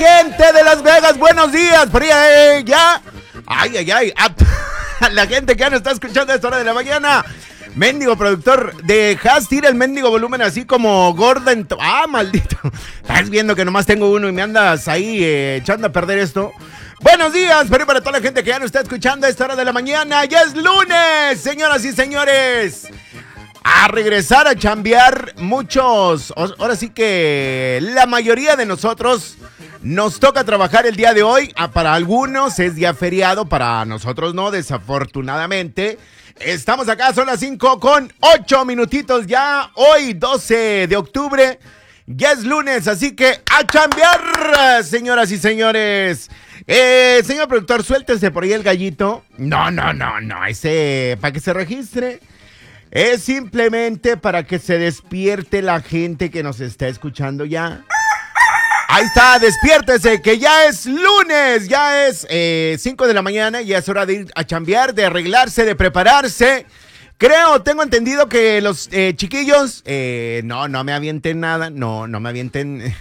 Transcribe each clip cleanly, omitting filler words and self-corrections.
gente de Las Vegas, buenos días. Por ahí, ya. Ay. A la gente que ya no está escuchando a esta hora de la mañana. Mendigo productor, dejas tira el mendigo volumen así como Gordon. Maldito. Estás viendo que nomás tengo uno y me andas ahí echando a perder esto. Buenos días, pero para toda la gente que ya no está escuchando a esta hora de la mañana. Ya es lunes, señoras y señores. A regresar a chambear muchos. Ahora sí que la mayoría de nosotros nos toca trabajar el día de hoy. Para algunos es día feriado, para nosotros no, desafortunadamente. Estamos acá, son las 5:08 minutitos ya. Hoy, 12 de octubre, ya es lunes, así que a chambear, señoras y señores. Señor productor, suéltese por ahí el gallito. No, ese, para que se registre. Es simplemente para que se despierte la gente que nos está escuchando ya. Ahí está, despiértese, que ya es lunes, ya es 5 de la mañana, ya es hora de ir a chambear, de arreglarse, de prepararse. Tengo entendido que los chiquillos, no me avienten nada, no me avienten...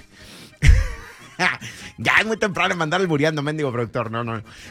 Ya es muy temprano mandar el buriando, mendigo productor, no.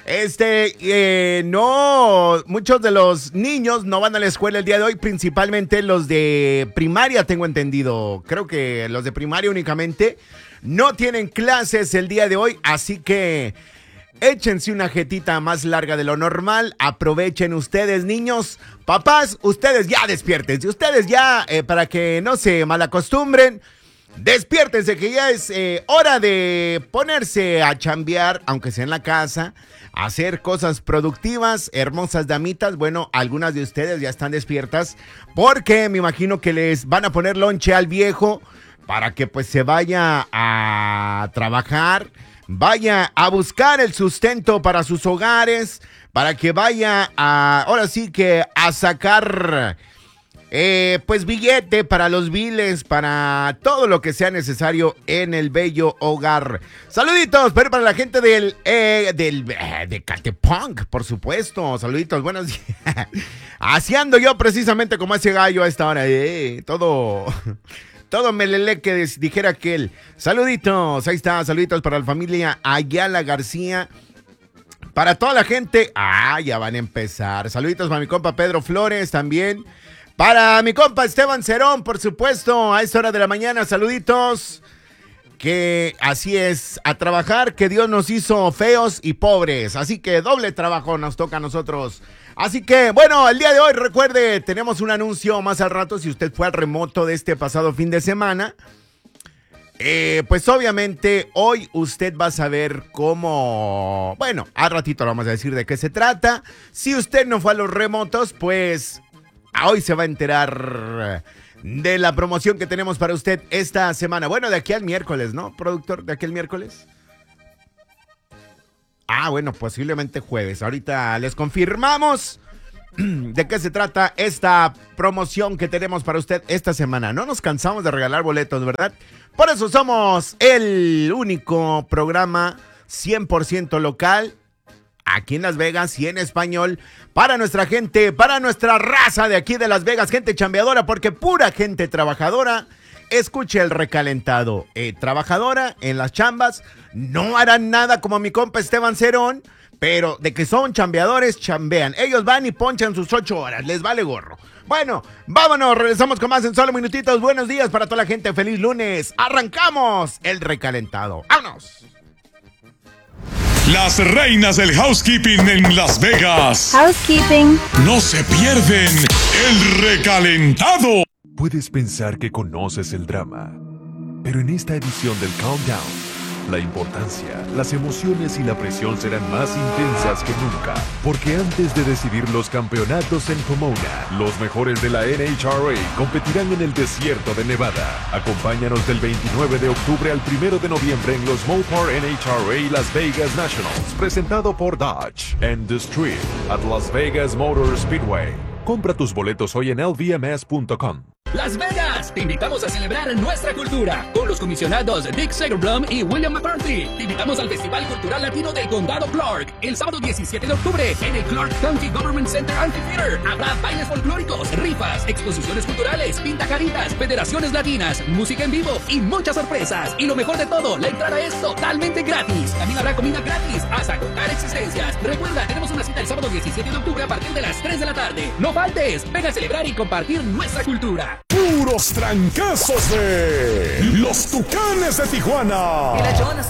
No, muchos de los niños no van a la escuela el día de hoy, principalmente los de primaria, tengo entendido. Creo que los de primaria únicamente no tienen clases el día de hoy, así que échense una jetita más larga de lo normal. Aprovechen ustedes, niños. Papás, ustedes ya despiértense. Ustedes ya, para que no se malacostumbren, despiértense, que ya es hora de ponerse a chambear, aunque sea en la casa, hacer cosas productivas. Hermosas damitas, bueno, algunas de ustedes ya están despiertas, porque me imagino que les van a poner lonche al viejo para que pues se vaya a trabajar, vaya a buscar el sustento para sus hogares, para que vaya ahora sí que a sacar... pues billete para los biles, para todo lo que sea necesario en el bello hogar. Saluditos, pero para la gente de Catepunk, por supuesto. Saluditos, buenos días. Así ando yo precisamente como ese gallo a esta hora. Todo melele que dijera aquel. Saluditos, ahí está, saluditos para la familia Ayala García. Para toda la gente, ya van a empezar. Saluditos para mi compa Pedro Flores también. Para mi compa Esteban Cerón, por supuesto, a esta hora de la mañana, saluditos. Que así es, a trabajar, que Dios nos hizo feos y pobres. Así que doble trabajo nos toca a nosotros. Así que, bueno, el día de hoy, recuerde, tenemos un anuncio más al rato. Si usted fue al remoto de este pasado fin de semana, pues obviamente hoy usted va a saber cómo... Bueno, al ratito le vamos a decir de qué se trata. Si usted no fue a los remotos, pues... Hoy se va a enterar de la promoción que tenemos para usted esta semana. Bueno, de aquí al miércoles, ¿no, productor? ¿De aquí al miércoles? Bueno, posiblemente jueves. Ahorita les confirmamos de qué se trata esta promoción que tenemos para usted esta semana. No nos cansamos de regalar boletos, ¿verdad? Por eso somos el único programa 100% local aquí en Las Vegas y en español, para nuestra gente, para nuestra raza de aquí de Las Vegas, gente chambeadora, porque pura gente trabajadora. Escuche el recalentado, trabajadora en las chambas, no harán nada como mi compa Esteban Cerón, pero de que son chambeadores, chambean. Ellos van y ponchan sus 8 horas, les vale gorro. Bueno, vámonos, regresamos con más en solo minutitos. Buenos días para toda la gente, feliz lunes. Arrancamos el recalentado. ¡Vámonos! Las reinas del housekeeping en Las Vegas. Housekeeping. No se pierden el recalentado. Puedes pensar que conoces el drama, pero en esta edición del Countdown, la importancia, las emociones y la presión serán más intensas que nunca, porque antes de decidir los campeonatos en Pomona, los mejores de la NHRA competirán en el desierto de Nevada. Acompáñanos del 29 de octubre al 1 de noviembre en los Mopar NHRA Las Vegas Nationals, presentado por Dodge and The Street at Las Vegas Motor Speedway. Compra tus boletos hoy en lvms.com. Las Vegas. Te invitamos a celebrar nuestra cultura con los comisionados Dick Segerblum y William McCarthy. Te invitamos al Festival Cultural Latino del Condado Clark el sábado 17 de octubre en el Clark County Government Center Amphitheater. Habrá bailes folclóricos, rifas, exposiciones culturales, pintacaritas, federaciones latinas, música en vivo y muchas sorpresas. Y lo mejor de todo, la entrada es totalmente gratis. También habrá comida gratis hasta contar existencias. Recuerda, tenemos una cita el sábado 17 de octubre a partir de las 3 de la tarde. No faltes, ven a celebrar y compartir nuestra cultura. Puros trancazos de los Tucanes de Tijuana.